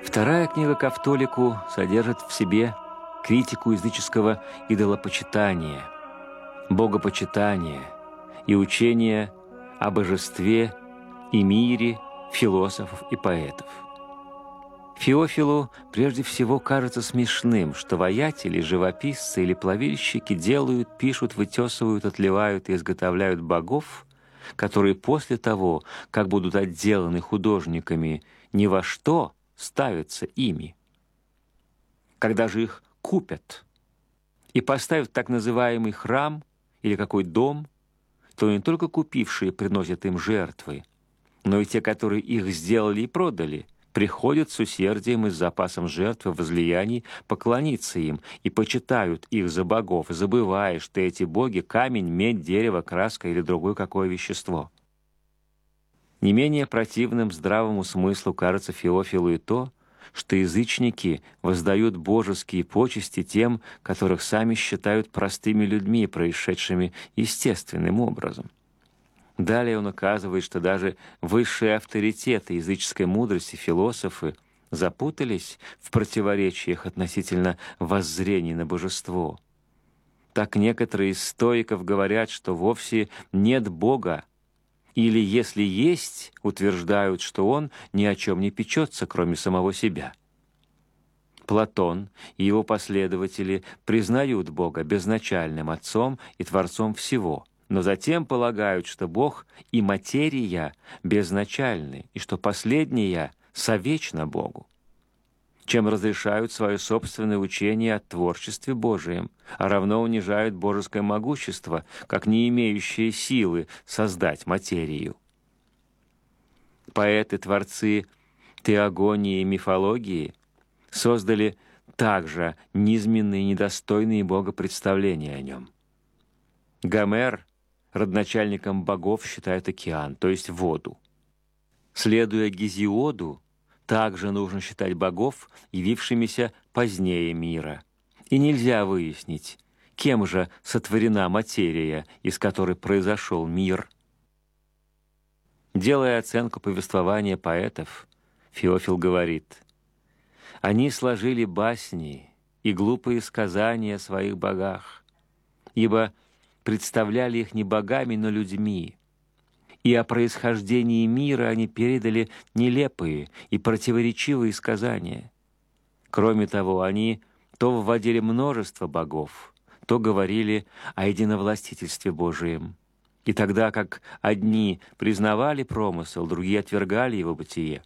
Вторая книга Кафтолику содержит в себе критику языческого идолопочитания, богопочитания и учения о божестве и мире философов и поэтов. Феофилу прежде всего кажется смешным, что воятели, живописцы или плавильщики делают, пишут, вытесывают, отливают и изготовляют богов, которые после того, как будут отделаны художниками, ни во что ставятся ими. Когда же их купят и поставят в так называемый храм или какой дом, то не только купившие приносят им жертвы, но и те, которые их сделали и продали, приходят с усердием и с запасом жертв и возлияний поклониться им и почитают их за богов, забывая, что эти боги — камень, медь, дерево, краска или другое какое вещество. Не менее противным здравому смыслу кажется Феофилу и то, что язычники воздают божеские почести тем, которых сами считают простыми людьми, происшедшими естественным образом. Далее он указывает, что даже высшие авторитеты языческой мудрости, философы, запутались в противоречиях относительно воззрений на божество. Так некоторые из стоиков говорят, что вовсе нет Бога, или, если есть, утверждают, что Он ни о чем не печется, кроме самого себя. Платон и его последователи признают Бога безначальным Отцом и Творцом всего, но затем полагают, что Бог и материя безначальны, и что последняя совечна Богу, чем разрешают свое собственное учение о творчестве Божием, а равно унижают божеское могущество, как не имеющее силы создать материю. Поэты, творцы теогонии и мифологии создали также низменные, недостойные Бога представления о Нем. Гомер родоначальником богов считает океан, то есть воду. Следуя Гезиоду, также нужно считать богов, явившимися позднее мира. И нельзя выяснить, кем же сотворена материя, из которой произошел мир. Делая оценку повествования поэтов, Феофил говорит: «Они сложили басни и глупые сказания о своих богах, ибо представляли их не богами, но людьми. И о происхождении мира они передали нелепые и противоречивые сказания. Кроме того, они то вводили множество богов, то говорили о единовластительстве Божием. И тогда как одни признавали промысел, другие отвергали его бытие.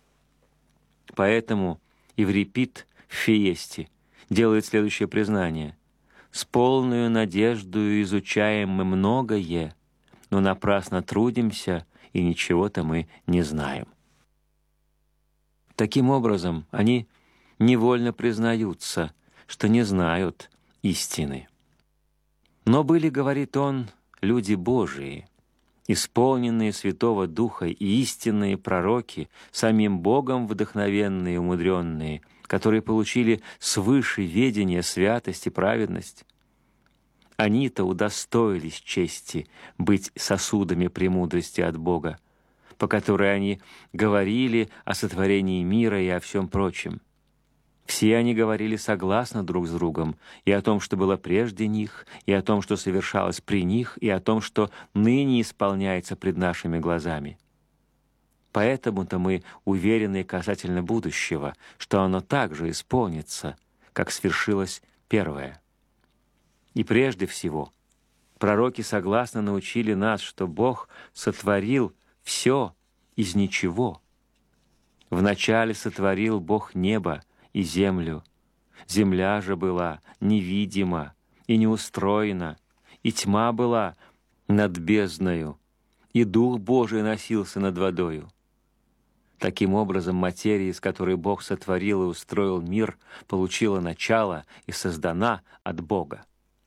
Поэтому Еврипид в Фиесте делает следующее признание: «С полною надеждою изучаем мы многое, но напрасно трудимся, и ничего-то мы не знаем». Таким образом, они невольно признаются, что не знают истины. Но были, говорит он, люди Божии, исполненные Святого Духа и истинные пророки, самим Богом вдохновенные и умудренные, которые получили свыше ведение, святость и праведность. Они-то удостоились чести быть сосудами премудрости от Бога, по которой они говорили о сотворении мира и о всем прочем. Все они говорили согласно друг с другом и о том, что было прежде них, и о том, что совершалось при них, и о том, что ныне исполняется пред нашими глазами. Поэтому-то мы уверены касательно будущего, что оно также исполнится, как свершилось первое. И прежде всего, пророки согласно научили нас, что Бог сотворил все из ничего. Вначале сотворил Бог небо и землю. Земля же была невидима и неустроена, и тьма была над бездною, и Дух Божий носился над водою. Таким образом, материя, из которой Бог сотворил и устроил мир, получила начало и создана от Бога.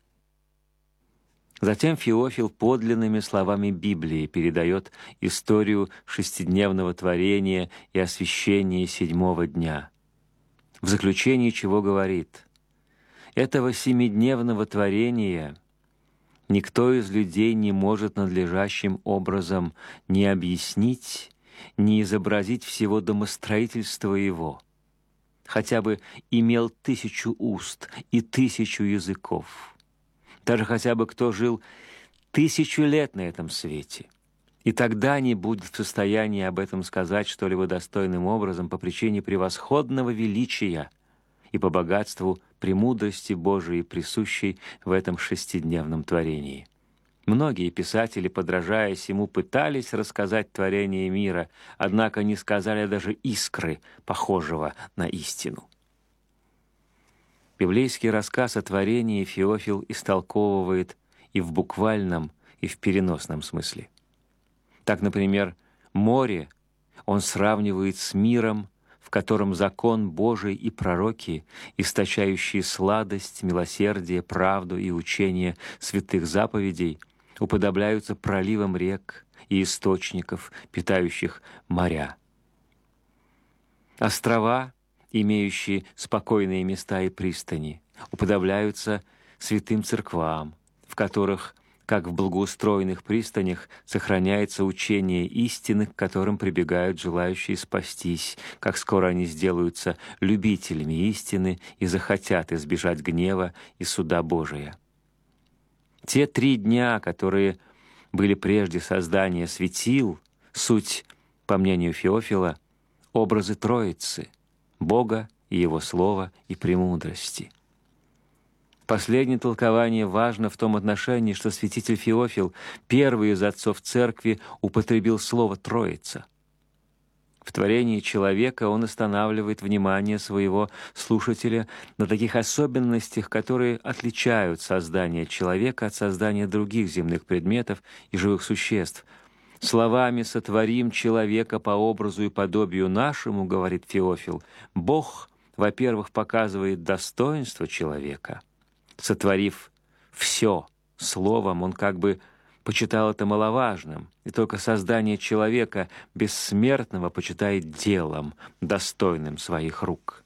Затем Феофил подлинными словами Библии передает историю шестидневного творения и освящения седьмого дня, в заключении чего говорит: «Этого семидневного творения никто из людей не может надлежащим образом ни объяснить, ни изобразить всего домостроительства его, хотя бы имел 1000 уст и 1000 языков, даже хотя бы кто жил 1000 лет на этом свете, и тогда не будет в состоянии об этом сказать что-либо достойным образом по причине превосходного величия и по богатству премудрости Божией, присущей в этом шестидневном творении. Многие писатели, подражая сему, пытались рассказать творение мира, однако не сказали даже искры, похожего на истину. Библейский рассказ о творении Феофил истолковывает и в буквальном, и в переносном смысле. Так, например, море он сравнивает с миром, в котором закон Божий и пророки, источающие сладость, милосердие, правду и учение святых заповедей, уподобляются проливам рек и источников, питающих моря. Острова, имеющие спокойные места и пристани, уподобляются святым церквам, в которых, как в благоустроенных пристанях, сохраняется учение истины, к которым прибегают желающие спастись, как скоро они сделаются любителями истины и захотят избежать гнева и суда Божия. Те 3 дня, которые были прежде создания светил, суть, по мнению Феофила, образы Троицы, Бога и Его Слова и премудрости. Последнее толкование важно в том отношении, что святитель Феофил, первый из отцов Церкви, употребил слово «Троица». В творении человека он останавливает внимание своего слушателя на таких особенностях, которые отличают создание человека от создания других земных предметов и живых существ. «Словами сотворим человека по образу и подобию нашему, — говорит Феофил, — Бог, во-первых, показывает достоинство человека. Сотворив все словом, он как бы почитал это маловажным, и только создание человека бессмертного почитает делом, достойным своих рук.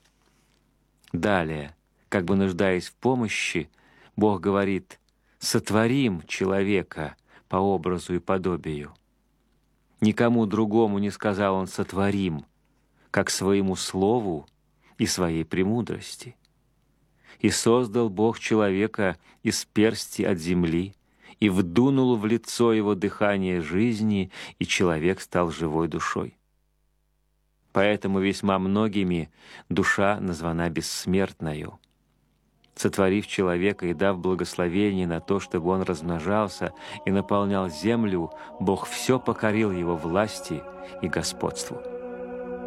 Далее, как бы нуждаясь в помощи, Бог говорит: «Сотворим человека по образу и подобию». Никому другому не сказал он «сотворим», как своему слову и своей премудрости. «И создал Бог человека из персти от земли, и вдунул в лицо его дыхание жизни, и человек стал живой душой». Поэтому весьма многими душа названа бессмертною. Сотворив человека и дав благословение на то, чтобы он размножался и наполнял землю, Бог все покорил его власти и господству.